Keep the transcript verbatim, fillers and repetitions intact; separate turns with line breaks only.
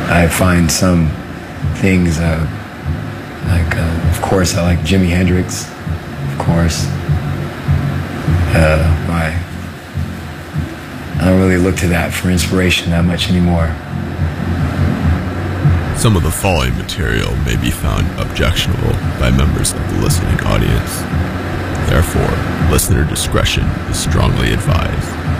I find some things, uh, like, uh, of course, I like Jimi Hendrix, of course. Uh, my, I don't really look to that for inspiration that much anymore.
Some of the following material may be found objectionable by members of the listening audience. Therefore, listener discretion is strongly advised.